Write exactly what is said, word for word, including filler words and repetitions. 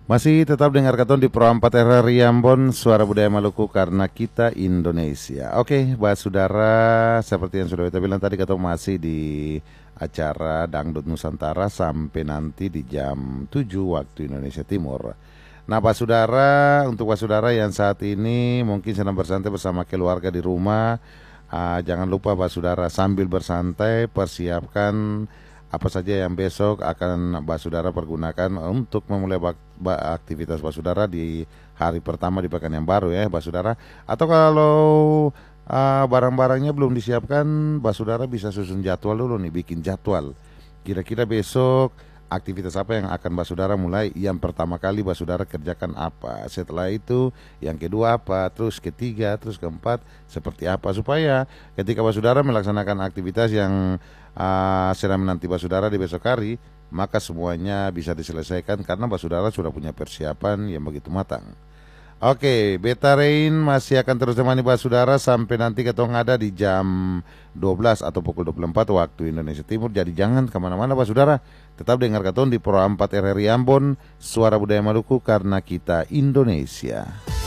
Masih tetap dengar katon di Pro empat R R I Ambon, Suara Budaya Maluku karena kita Indonesia. Oke, Mbak Saudara, seperti yang sudah kita bilang tadi, katon masih di acara Dangdut Nusantara sampai nanti di jam tujuh waktu Indonesia Timur. Nah, Pak Saudara, untuk Pak Saudara yang saat ini mungkin sedang bersantai bersama keluarga di rumah, uh, jangan lupa Pak Saudara sambil bersantai persiapkan apa saja yang besok akan Pak Saudara pergunakan untuk memulai bak, bak, aktivitas Pak Saudara di hari pertama di pekan yang baru ya Pak Saudara. Atau kalau uh, barang-barangnya belum disiapkan, Pak Saudara bisa susun jadwal dulu nih, bikin jadwal. Kira-kira besok aktivitas apa yang akan Mbak Saudara mulai. Yang pertama kali Mbak Saudara kerjakan apa, setelah itu yang kedua apa, terus ketiga, terus keempat seperti apa, supaya ketika Mbak Saudara melaksanakan aktivitas yang uh, sedang menanti Mbak Saudara di besok hari, maka semuanya bisa diselesaikan karena Mbak Saudara sudah punya persiapan yang begitu matang. Oke, Beta Rain masih akan terus temani Pak Saudara sampai nanti ketong ada di jam dua belas atau pukul dua puluh empat waktu Indonesia Timur. Jadi jangan kemana-mana Pak Saudara, tetap dengar katon di Pro empat R R I Ambon, Suara Budaya Maluku karena kita Indonesia.